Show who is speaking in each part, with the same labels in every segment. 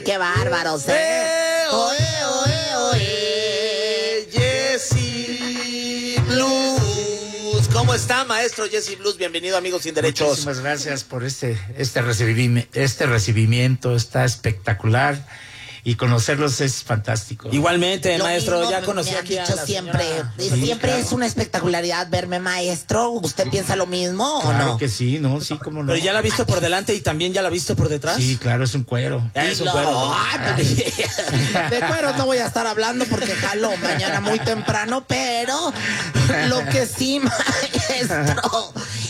Speaker 1: qué bárbaros,
Speaker 2: Jesse Blues. ¿Cómo está, maestro Jesse Blues? Bienvenido, amigos sin derechos.
Speaker 3: Muchísimas gracias por este recibimiento. Está espectacular. Y conocerlos es fantástico.
Speaker 2: Igualmente,
Speaker 1: Lo
Speaker 2: maestro,
Speaker 1: mismo
Speaker 2: ya
Speaker 1: me
Speaker 2: conocí
Speaker 1: han
Speaker 2: aquí a
Speaker 1: dicho
Speaker 2: la
Speaker 1: siempre.
Speaker 2: señora.
Speaker 1: Siempre
Speaker 3: claro.
Speaker 1: es una espectacularidad verme, maestro. ¿Usted piensa lo mismo o
Speaker 3: Claro
Speaker 1: no?
Speaker 3: que sí, ¿no? Sí, cómo no.
Speaker 2: Pero ya la ha visto por delante y también ya la ha visto por detrás.
Speaker 3: Sí, claro, es un cuero.
Speaker 2: Es un cuero.
Speaker 1: Ay, de cueros no voy a estar hablando porque jalo mañana muy temprano, pero lo que sí, maestro,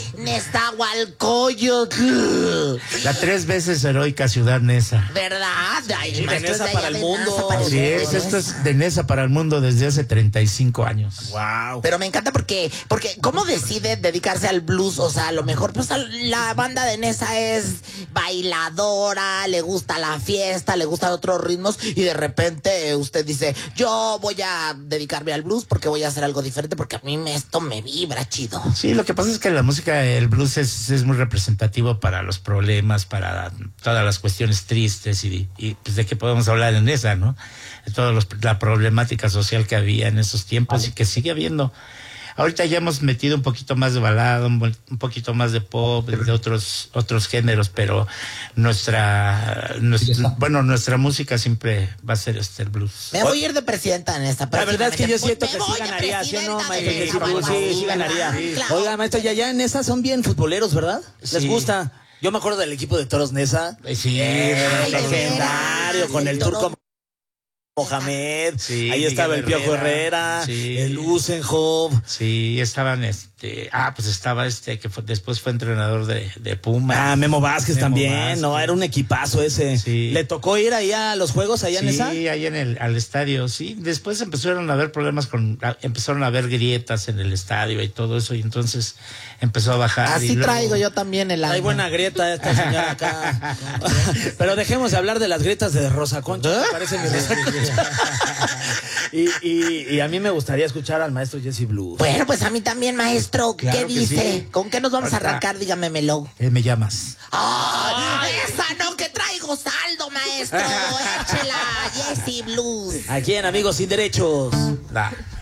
Speaker 1: Nezahualcóyotl.
Speaker 3: La 3 veces heroica ciudad Neza.
Speaker 1: ¿Verdad? Ay,
Speaker 2: Sí, de
Speaker 1: maestro,
Speaker 2: Neza
Speaker 1: es de
Speaker 2: para
Speaker 1: allá
Speaker 2: el
Speaker 1: de
Speaker 2: mundo.
Speaker 1: Neza para el
Speaker 3: Así
Speaker 1: mundo,
Speaker 3: es,
Speaker 1: ¿no?
Speaker 3: esto es de Neza para el mundo desde hace 35 años.
Speaker 2: Wow.
Speaker 1: Pero me encanta porque ¿cómo decide dedicarse al blues? O sea, a lo mejor pues la banda de Neza es bailadora, le gusta la fiesta, le gustan otros ritmos y de repente usted dice, yo voy a dedicarme al blues porque voy a hacer algo diferente porque a mí esto me vibra chido.
Speaker 3: Sí, lo que pasa es que la música, el blues es muy representativo para los problemas, para todas las cuestiones tristes y pues de qué podemos hablar en esa, ¿no? De toda la problemática social que había en esos tiempos y que sigue habiendo. Ahorita ya hemos metido un poquito más de balada, un poquito más de pop, de otros géneros, pero nuestra música siempre va a ser el blues.
Speaker 1: Me voy a ir de presidenta en esta.
Speaker 2: La verdad es que yo siento
Speaker 1: Me
Speaker 2: que sí
Speaker 1: voy de
Speaker 2: ganaría, ¿sí o no,
Speaker 1: presidenta
Speaker 2: maestro
Speaker 1: de
Speaker 2: Jesse Blues? Sí ganaría.
Speaker 1: Claro.
Speaker 2: Oiga, maestro, ya en Neza son bien futboleros, ¿verdad? ¿Les
Speaker 3: Sí.
Speaker 2: gusta? Yo me acuerdo del equipo de Toros Neza.
Speaker 3: Sí,
Speaker 2: Legendario, con el turco Mohamed.
Speaker 3: Sí,
Speaker 2: Ahí estaba el
Speaker 3: Miguel
Speaker 2: Piojo
Speaker 3: Herrera.
Speaker 2: Herrera,
Speaker 3: Sí.
Speaker 2: el Usenhoff.
Speaker 3: sí, estaban pues estaba después fue entrenador de Puma.
Speaker 2: Memo Vázquez
Speaker 3: Memo
Speaker 2: también,
Speaker 3: Vázquez.
Speaker 2: no, era un equipazo ese.
Speaker 3: Sí.
Speaker 2: ¿Le tocó ir ahí a los juegos allá en
Speaker 3: Sí,
Speaker 2: esa?
Speaker 3: ahí al estadio, sí. Después empezaron a haber problemas empezaron a haber grietas en el estadio y todo eso, y entonces empezó a bajar.
Speaker 1: Así
Speaker 3: y luego-
Speaker 1: traigo yo también el alma.
Speaker 2: Hay buena grieta esta señora acá. Pero dejemos de hablar de las grietas de Rosa Concha, me parece mi Rosa Concha. y a mí me gustaría escuchar al maestro Jesse Blues.
Speaker 1: Bueno, pues a mí también, maestro.
Speaker 3: Claro
Speaker 1: ¿Qué
Speaker 3: que
Speaker 1: dice?
Speaker 3: sí.
Speaker 1: ¿Con qué nos vamos a
Speaker 3: Ahorita-
Speaker 1: arrancar? Dígamemelo.
Speaker 3: Me llamas.
Speaker 1: ¡Ay! Esa no, que traigo saldo, maestro. Échela, Jesse Blues.
Speaker 2: Aquí en Amigos Sin Derechos.
Speaker 3: Da.